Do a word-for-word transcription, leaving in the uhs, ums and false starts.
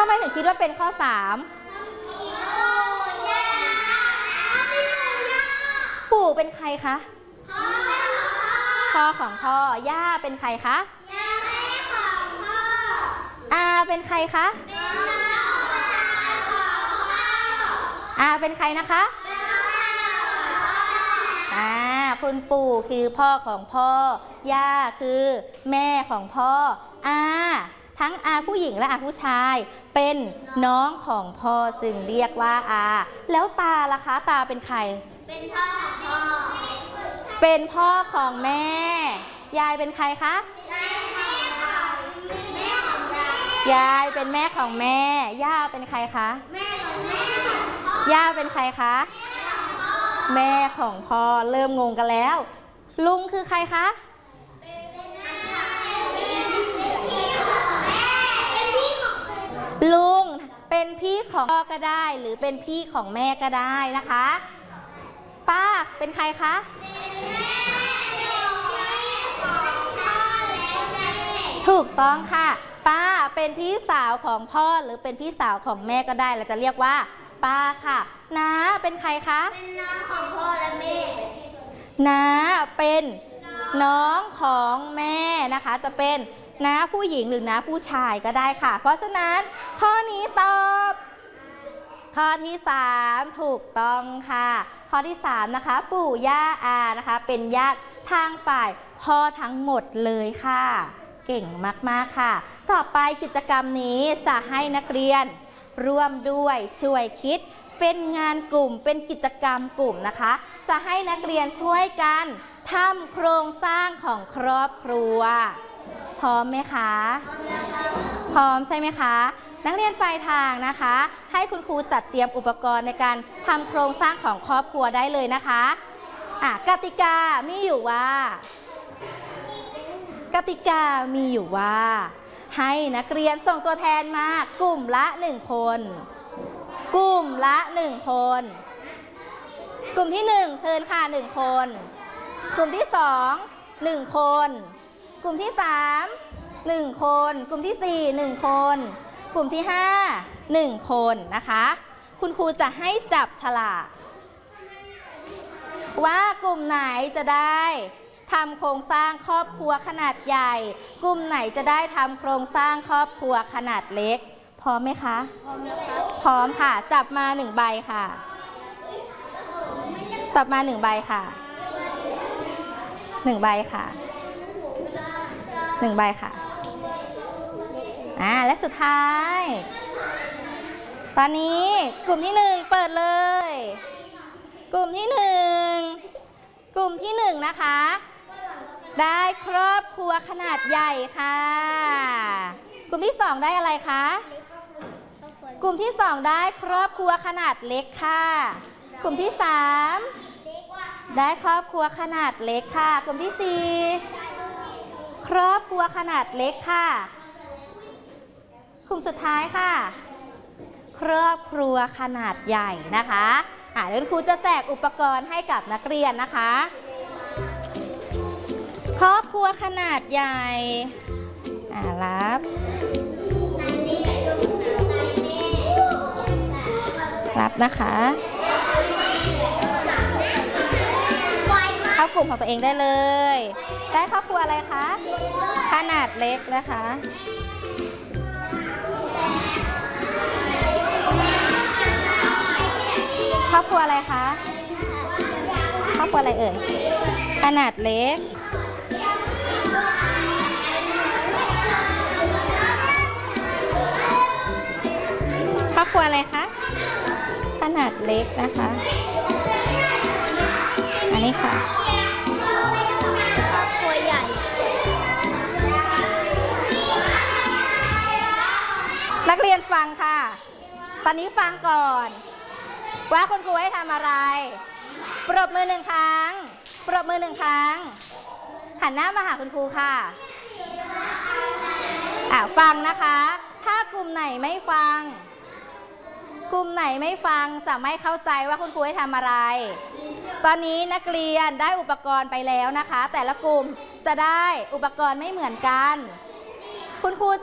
มถึงคิดว่าเป็นข้อสามปู่เป็นใครคะพ่อของพ่อย่าเป็นใครคะย่าแม่ของพ่ออาเป็นใครคะอาเป็นใครนะคะอ่าคุณปู่คือพ่อของพ่อย่าคือแม่ของพ่ออาทั้งอาผู้หญิงและอาผู้ชายเป็นน้องของพ่อจึงเรียกว่าอาแล้วตาล่ะคะตาเป็นใครเป็นพ่อของพ่อเป็นพ่อของแม่ยายเป็นใครคะยายเป็นแม่ของแม่ย่าเป็นใครคะย่าเป็นใครคะแม่ของพ่อเริ่มงงกันแล้วลุงคือใครคะลุงเป็นพี่ของพ่อก็ได้หรือเป็นพี่ของแม่ก็ได้นะคะป้าเป็นใครคะถูกต้องค่ะป้าเป็นพี่สาวของพ่อหรือเป็นพี่สาวของแม่ก็ได้เราจะเรียกว่าป้าค่ะน้าเป็นใครคะเป็นน้องของพ่อและแม่น้าเป็นน้องของแม่นะคะจะเป็นน้าผู้หญิงหรือน้าผู้ชายก็ได้ค่ะเพราะฉะนั้นข้อนี้ตอบข้อที่สามถูกต้องค่ะข้อที่สามนะคะปู่ย่าอานะคะเป็นญาติทางฝ่ายพ่อทั้งหมดเลยค่ะเก่งมากๆค่ะต่อไปกิจกรรมนี้จะให้นักเรียนร่วมด้วยช่วยคิดเป็นงานกลุ่มเป็นกิจกรรมกลุ่มนะคะจะให้นักเรียนช่วยกันทำโครงสร้างของครอบครัวพร้อมไหมคะพร้อมใช่ไหมคะนักเรียนปลายทางนะคะให้คุณครูจัดเตรียมอุปกรณ์ในการทำโครงสร้างของครอบครัวได้เลยนะคะอ่ะกติกามีอยู่ว่ากติกามีอยู่ว่าให้นักเรียนส่งตัวแทนมากลุ่มละหนึ่งคนกลุ่มละหนึ่งคนกลุ่มที่หนึ่งเชิญค่ะหนึ่งคนกลุ่มที่สองหนึ่งคนกลุ่มที่สามหนึ่งคนกลุ่มที่สี่หนึ่งคนกลุ่มที่ห้าหนึ่งคนนะคะคุณครูจะให้จับฉลากว่ากลุ่มไหนจะได้ทำโครงสร้างครอบครัวขนาดใหญ่กลุ่มไหนจะได้ทำโครงสร้างครอบครัวขนาดเล็กพร้อมไหมคะพร้อมค่ะพร้อมค่ะจับมาหนึ่งใบค่ะจับมาหนึ่งใบค่ะหนึ่งใบค่ะหนึ่งใบค่ะอ่าและสุดท้ายตอนนี้กลุ่มที่หนึ่งเปิดเลยกลุ่มที่หนึ่งกลุ่มที่หนึ่งนะคะได้ครอบครัวขนาดใหญ่ค่ะกลุ่มที่สองได้อะไรคะกลุ่มที่สองได้ครอบครัวขนาดเล็กค่ะกลุ่มที่สามได้ครอบครัวขนาดเล็กค่ะกลุ่มที่สี่ครอบครัวขนาดเล็กค่ะกลุ่มสุดท้ายค่ะครอบครัวขนาดใหญ่นะคะอ่าเดี๋ยวครูจะแจกอุปกรณ์ให้กับนักเรียนนะคะครอบครัวขนาดใหญ่อ่ารับรับนะคะเข้ากลุ่มของตัวเองได้เลยได้ครอบครัวอะไรคะขนาดเล็กนะคะครอบครัวอะไรคะครอบครัวอะไรเอ่ยขนาดเล็กครอบครัวอะไรคะขนาดเล็กนะคะอันนี้ค่ะครอบครัวใหญ่นักเรียนฟังค่ะตอนนี้ฟังก่อนว่าคุณครูให้ทำอะไรปรบมือหนึ่งครั้งปรบมือหนึ่งครั้งหันหน้ามาหาคุณครูค่ะอ่ะฟังนะคะถ้ากลุ่มไหนไม่ฟังกลุ่มไหนไม่ฟังจะไม่เข้าใจว่าคุณครูให้ทำอะไรตอนนี้นักเรียนได้อุปกรณ์ไปแล้วนะคะแต่ละกลุ่มจะได้อุปกรณ์ไม่เหมือนกันคุณครู